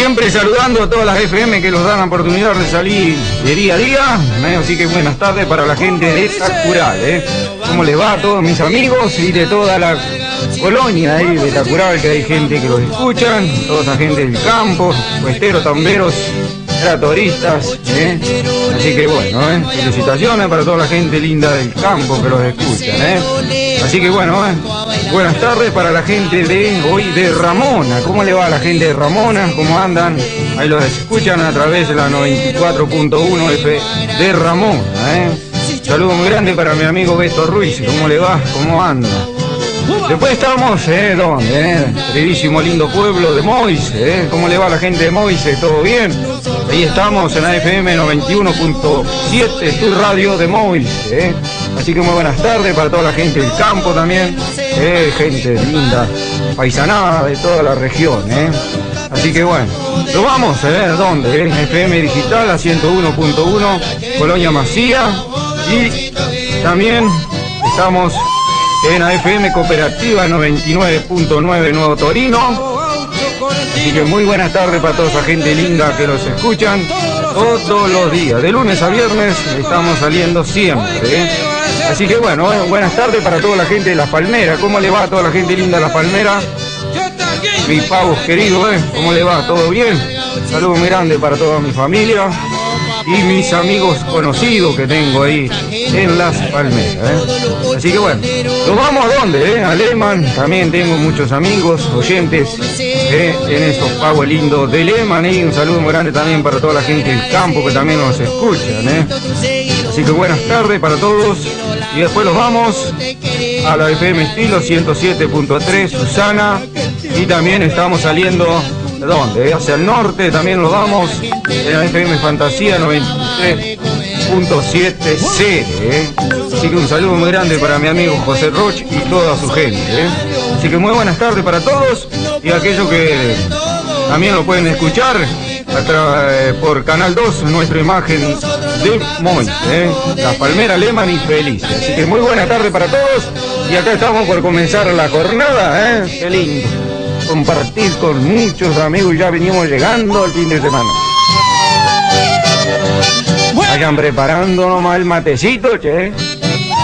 siempre saludando a todas las FM que nos dan la oportunidad de salir de día a día. Así que buenas tardes para la gente de Tacural. ¿Cómo les va a todos mis amigos y de toda la colonia ahí de Tacural, que hay gente que los escuchan, toda esa gente del campo, puesteros, tamberos, tratoristas, así que bueno, felicitaciones para toda la gente linda del campo que los escuchan, así que bueno, buenas tardes para la gente de hoy de Ramona. ¿Cómo le va a la gente de Ramona? ¿Cómo andan? Ahí los escuchan a través de la 94.1 F de Ramona, Saludo muy grande para mi amigo Beto Ruiz. ¿Cómo le va? ¿Cómo anda? Después estamos, ¿dónde? Queridísimo lindo pueblo de Moise, ¿cómo le va a la gente de Moise? ¿Todo bien? Ahí estamos en AFM 91.7, tu radio de Moise, Así que muy buenas tardes para toda la gente del campo también, gente linda, paisanada de toda la región, Así que bueno, lo vamos a ver dónde, en FM Digital a 101.1, Colonia Masía, y también estamos en AFM Cooperativa 99.9 Nuevo Torino. Así que muy buenas tardes para toda esa gente linda que nos escuchan todos los días. De lunes a viernes estamos saliendo siempre, Así que bueno, buenas tardes para toda la gente de Las Palmeras. ¿Cómo le va a toda la gente linda de Las Palmeras? Mis pavos queridos, ¿cómo le va? ¿Todo bien? Saludos muy grandes para toda mi familia y mis amigos conocidos que tengo ahí en Las Palmeras, Así que bueno, nos vamos a dónde, a Lehman. También tengo muchos amigos, oyentes, en esos pavos lindos de Lehman, y un saludo muy grande también para toda la gente del campo que también nos escuchan, Así que buenas tardes para todos, y después nos vamos a la FM Estilo 107.3 Susana, y también estamos saliendo ¿de dónde? Hacia el norte también nos vamos en la FM Fantasía 93.7 C, Así que un saludo muy grande para mi amigo José Roch y toda su gente, Así que muy buenas tardes para todos, y aquellos que también lo pueden escuchar por Canal 2, nuestra imagen de Moy, Las Palmeras, Lehman y Felices. Así que muy buena tarde para todos, y acá estamos por comenzar la jornada, Qué lindo compartir con muchos amigos. Ya venimos llegando al fin de semana. Vayan preparando nomás el matecito, che.